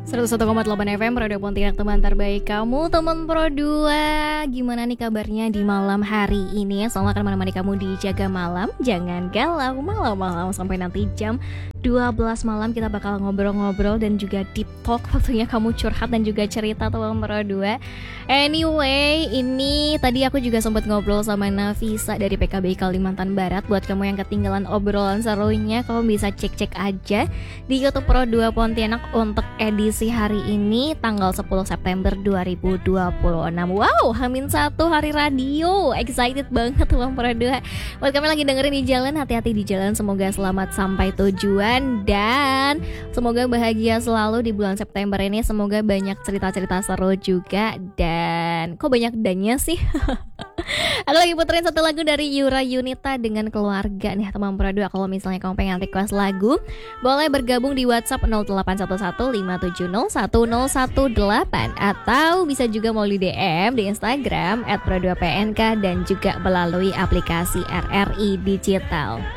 101,8 FM Pro 2 Pontianak, teman terbaik kamu, teman Pro 2. Gimana nih kabarnya di malam hari ini? Selamat akan menemani kamu di Jaga Malam. Jangan galau malam-malam sampai nanti jam 12 malam kita bakal ngobrol-ngobrol dan juga deep talk. Waktunya kamu curhat dan juga cerita, teman Pro 2. Anyway, ini tadi aku juga sempat ngobrol sama Nafisa dari PKBI Kalimantan Barat. Buat kamu yang ketinggalan obrolan serunya, kamu bisa cek-cek aja di YouTube Pro 2 Pontianak untuk edisi hari ini tanggal 10 September 2026. Wow, H-1 hari radio. Excited banget Bang Pro 2. Buat kami lagi dengerin di jalan, hati-hati di jalan, semoga selamat sampai tujuan dan semoga bahagia selalu di bulan September ini. Semoga banyak cerita-cerita seru juga. Dan kok banyak dannya sih? Aku lagi puterin satu lagu dari Yura Yunita dengan Keluarga nih teman Pro 2. Kalau misalnya kamu pengen request lagu, boleh bergabung di WhatsApp 081157011018 atau bisa juga mau di DM di Instagram @pro2pnk dan juga melalui aplikasi RRI Digital.